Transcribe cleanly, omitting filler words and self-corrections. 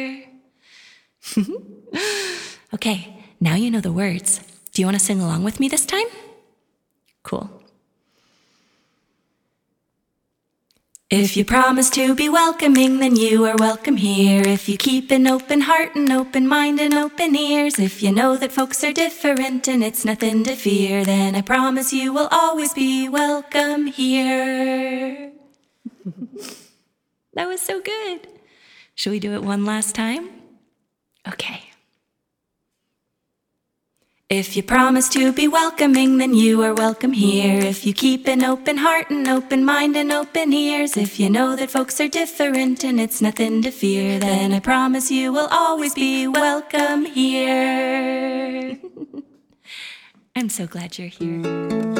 Okay, now you know the words. Do you want to sing along with me this time? Cool. If you promise to be welcoming, then you are welcome here. If you keep an open heart and open mind and open ears, if you know that folks are different and it's nothing to fear, then I promise you will always be welcome here. That was so good. Should we do it one last time? Okay. If you promise to be welcoming, then you are welcome here. If you keep an open heart and open mind and open ears, if you know that folks are different and it's nothing to fear, then I promise you will always be welcome here. I'm so glad you're here.